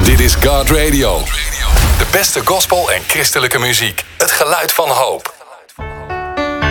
Dit is God Radio. De beste gospel en christelijke muziek. Het geluid van hoop.